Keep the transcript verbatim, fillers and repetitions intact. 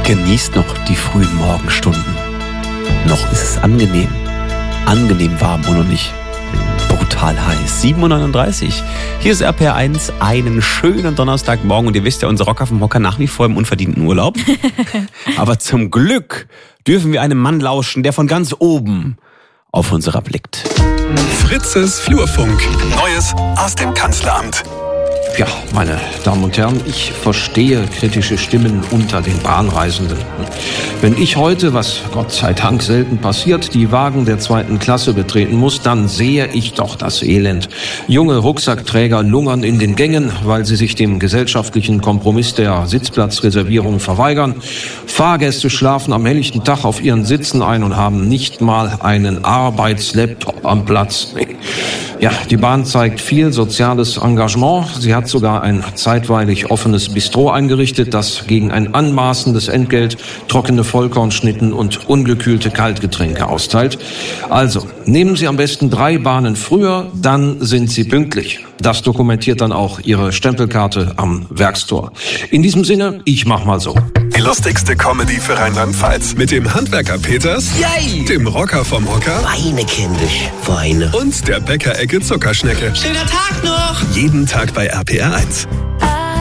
Genießt noch die frühen Morgenstunden. Noch ist es angenehm. Angenehm warm und noch nicht brutal heiß. sieben Uhr neununddreißig. Hier ist R P R eins. Einen schönen Donnerstagmorgen. Und ihr wisst ja, unser Rocker vom Hocker nach wie vor im unverdienten Urlaub. Aber zum Glück dürfen wir einem Mann lauschen, der von ganz oben auf uns blickt. Fritzes Flurfunk. Neues aus dem Kanzleramt. Ja, meine Damen und Herren, ich verstehe kritische Stimmen unter den Bahnreisenden. Wenn ich heute, was Gott sei Dank selten passiert, die Wagen der zweiten Klasse betreten muss, dann sehe ich doch das Elend. Junge Rucksackträger lungern in den Gängen, weil sie sich dem gesellschaftlichen Kompromiss der Sitzplatzreservierung verweigern. Fahrgäste schlafen am helllichten Tag auf ihren Sitzen ein und haben nicht mal einen Arbeitslaptop am Platz. Ja, die Bahn zeigt viel soziales Engagement. Sie hat sogar ein zeitweilig offenes Bistro eingerichtet, das gegen ein anmaßendes Entgelt trockene Vollkornschnitten und ungekühlte Kaltgetränke austeilt. Also, nehmen Sie am besten drei Bahnen früher, dann sind Sie pünktlich. Das dokumentiert dann auch Ihre Stempelkarte am Werkstor. In diesem Sinne, ich mach mal so. Die lustigste Comedy für Rheinland-Pfalz. Mit dem Handwerker Peters, Yay! dem Rocker vom Hocker Weine, kindisch, Weine. und der Bäckerecke Zuckerschnecke. Schöner Tag noch! Jeden Tag bei R P R eins.